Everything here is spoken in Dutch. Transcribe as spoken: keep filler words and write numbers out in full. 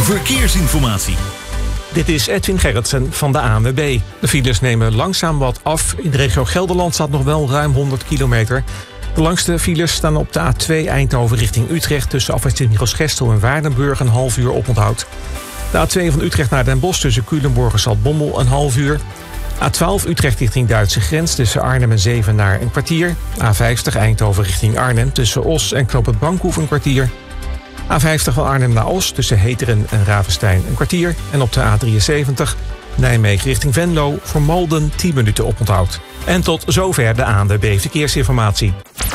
Verkeersinformatie. Dit is Edwin Gerritsen van de A N W B. De files nemen langzaam wat af. In de regio Gelderland staat nog wel ruim honderd kilometer. De langste files staan op de A twee Eindhoven richting Utrecht... tussen afrit Michels-Gestel en Waardenburg een half uur oponthoud. De A twee van Utrecht naar Den Bosch tussen Culemborg en Zaltbommel een half uur. A twaalf Utrecht richting Duitse grens tussen Arnhem en Zevenaar een kwartier. A vijftig Eindhoven richting Arnhem tussen Os en Knoop het Bankhoef een kwartier. A vijftig van Arnhem naar Os tussen Heteren en Ravenstein een kwartier. En op de A drieënzeventig Nijmegen richting Venlo voor Malden tien minuten oponthoud. En tot zover de A N W B Verkeersinformatie.